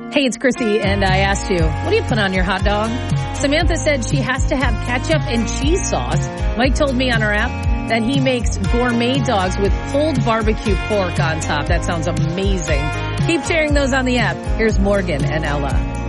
Hey, it's Chrissy, and I asked you, what do you put on your hot dog? Samantha said she has to have ketchup and cheese sauce. Mike told me on our app that he makes gourmet dogs with pulled barbecue pork on top. That sounds amazing. Keep sharing those on the app. Here's Morgan and Ella.